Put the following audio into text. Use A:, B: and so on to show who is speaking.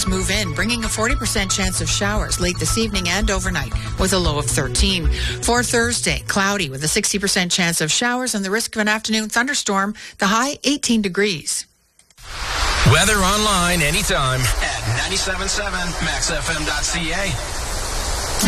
A: move in, bringing a 40% chance of showers late this evening and overnight with a low of 13. For Thursday, cloudy with a 60% chance of showers and the risk of an afternoon thunderstorm, the high 18 degrees.
B: Weather online anytime at 97.7 maxfm.ca.